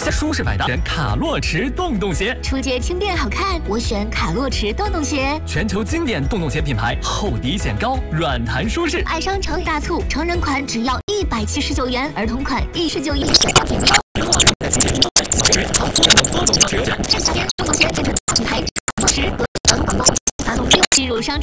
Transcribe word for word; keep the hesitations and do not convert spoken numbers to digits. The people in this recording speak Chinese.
舒适百搭，选卡洛驰洞洞鞋。 出街轻便好看，我选卡洛驰洞洞鞋。 全球经典洞洞鞋品牌，厚底显高，软弹舒适。 爱商城大促，成人款只要一百七十九元，儿童款一十九元。洞洞鞋店址品牌，卡洛驰德广东，发送进入商城。